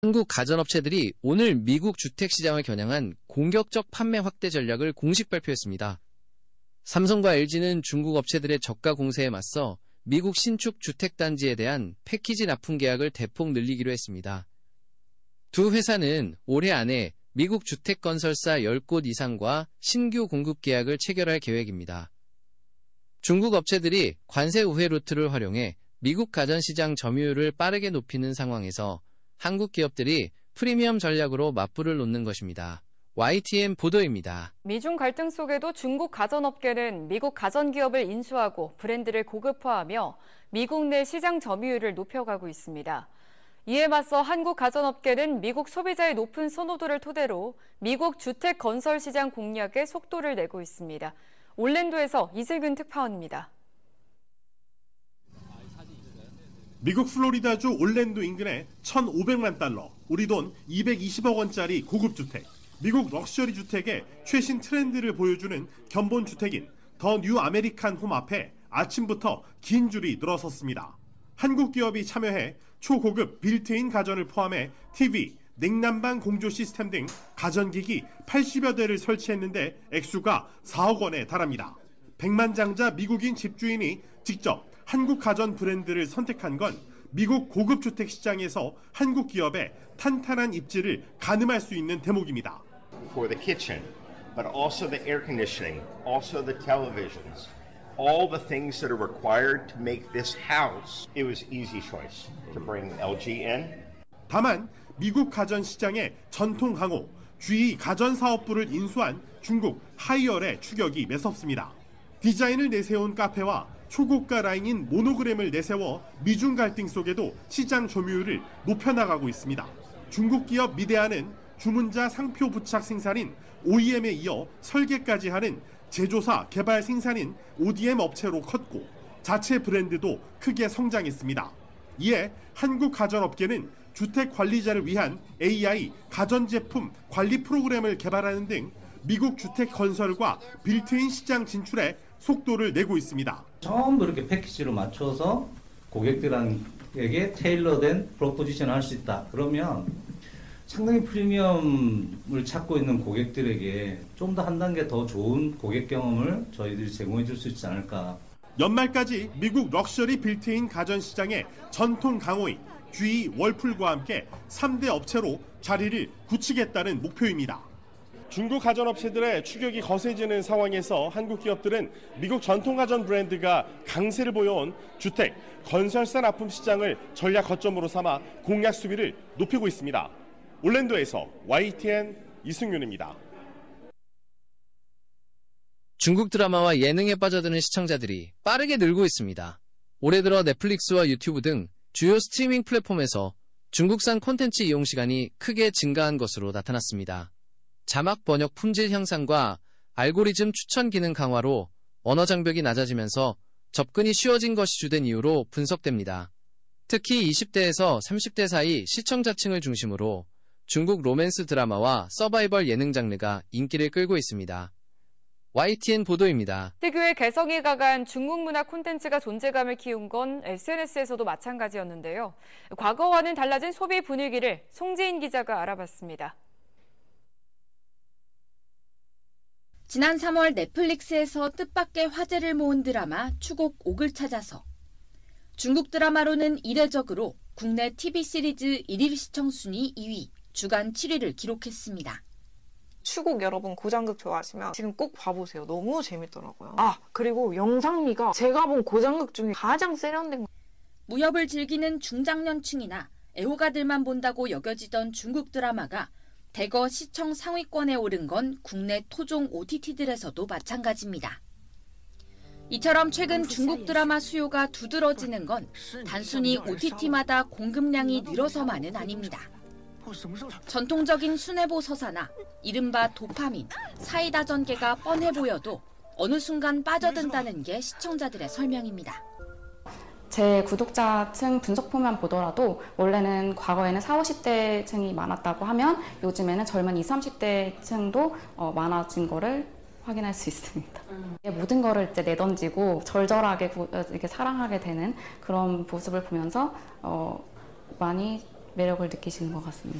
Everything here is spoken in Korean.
한국 가전업체들이 오늘 미국 주택시장을 겨냥한 공격적 판매 확대 전략을 공식 발표했습니다. 삼성과 LG는 중국 업체들의 저가 공세에 맞서 미국 신축 주택단지에 대한 패키지 납품 계약을 대폭 늘리기로 했습니다. 두 회사는 올해 안에 미국 주택건설사 10곳 이상과 신규 공급 계약을 체결할 계획입니다. 중국 업체들이 관세 우회 루트를 활용해 미국 가전시장 점유율을 빠르게 높이는 상황에서 한국 기업들이 프리미엄 전략으로 맞불을 놓는 것입니다. YTN 보도입니다. 미중 갈등 속에도 중국 가전업계는 미국 가전기업을 인수하고 브랜드를 고급화하며 미국 내 시장 점유율을 높여가고 있습니다. 이에 맞서 한국 가전업계는 미국 소비자의 높은 선호도를 토대로 미국 주택 건설 시장 공략에 속도를 내고 있습니다. 올랜도에서 이슬균 특파원입니다. 미국 플로리다주 올랜도 인근의 1,500만 달러, 우리 돈 220억 원짜리 고급 주택. 미국 럭셔리 주택의 최신 트렌드를 보여주는 견본 주택인 더 뉴 아메리칸 홈 앞에 아침부터 긴 줄이 늘어섰습니다. 한국 기업이 참여해 초고급 빌트인 가전을 포함해 TV, 냉난방 공조 시스템 등 가전기기 80여 대를 설치했는데 액수가 4억 원에 달합니다. 백만장자 미국인 집주인이 직접 한국 가전 브랜드를 선택한 건 미국 고급 주택 시장에서 한국 기업의 탄탄한 입지를 가늠할 수 있는 대목입니다. For the kitchen, but also the air conditioning, also the televisions, all the things that are required to make this house, it was easy choice to bring LG in. 다만 미국 가전 시장의 전통 강호, GE 가전사업부를 인수한 중국 하이얼의 추격이 매섭습니다. 디자인을 내세운 카페와 초고가 라인인 모노그램을 내세워 미중 갈등 속에도 시장 점유율을 높여나가고 있습니다. 중국 기업 미대안은 주문자 상표 부착 생산인 OEM에 이어 설계까지 하는 제조사 개발 생산인 ODM 업체로 컸고 자체 브랜드도 크게 성장했습니다. 이에 한국 가전업계는 주택 관리자를 위한 AI 가전제품 관리 프로그램을 개발하는 등 미국 주택 건설과 빌트인 시장 진출에 속도를 내고 있습니다. 전부 이렇게 패키지로 맞춰서 고객들에게 테일러된 프로포지션을 할 수 있다. 그러면 상당히 프리미엄을 찾고 있는 고객들에게 좀 더 한 단계 더 좋은 고객 경험을 저희들이 제공해 줄 수 있지 않을까. 연말까지 미국 럭셔리 빌트인 가전 시장의 전통 강호인 GE 월풀과 함께 3대 업체로 자리를 굳히겠다는 목표입니다. 중국 가전업체들의 추격이 거세지는 상황에서 한국 기업들은 미국 전통 가전 브랜드가 강세를 보여온 주택, 건설사 납품 시장을 전략 거점으로 삼아 공략 수비를 높이고 있습니다. 올랜도에서 YTN 이승윤입니다. 중국 드라마와 예능에 빠져드는 시청자들이 빠르게 늘고 있습니다. 올해 들어 넷플릭스와 유튜브 등 주요 스트리밍 플랫폼에서 중국산 콘텐츠 이용 시간이 크게 증가한 것으로 나타났습니다. 자막 번역 품질 향상과 알고리즘 추천 기능 강화로 언어 장벽이 낮아지면서 접근이 쉬워진 것이 주된 이유로 분석됩니다. 특히 20대에서 30대 사이 시청자층을 중심으로 중국 로맨스 드라마와 서바이벌 예능 장르가 인기를 끌고 있습니다. YTN 보도입니다. 특유의 개성이 강한 중국 문화 콘텐츠가 존재감을 키운 건 SNS에서도 마찬가지였는데요. 과거와는 달라진 소비 분위기를 송지인 기자가 알아봤습니다. 지난 3월 넷플릭스에서 뜻밖의 화제를 모은 드라마 추곡 옥을 찾아서. 중국 드라마로는 이례적으로 국내 TV 시리즈 1일 시청 순위 2위, 주간 7위를 기록했습니다. 추곡 여러분 고장극 좋아하시면 지금 꼭 봐보세요. 너무 재밌더라고요. 그리고 영상미가 제가 본 고장극 중에 가장 세련된 무협을 즐기는 중장년층이나 애호가들만 본다고 여겨지던 중국 드라마가 대거 시청 상위권에 오른 건 국내 토종 OTT들에서도 마찬가지입니다. 이처럼 최근 중국 드라마 수요가 두드러지는 건 단순히 OTT마다 공급량이 늘어서만은 아닙니다. 전통적인 순애보 서사나 이른바 도파민, 사이다 전개가 뻔해 보여도 어느 순간 빠져든다는 게 시청자들의 설명입니다. 제 구독자층 분석표만 보더라도 원래는 과거에는 40, 50대층이 많았다고 하면 요즘에는 젊은 20, 30대층도 많아진 거를 확인할 수 있습니다. 모든 거를 이제 내던지고 절절하게 이렇게 사랑하게 되는 그런 모습을 보면서 많이 매력을 느끼시는 것 같습니다.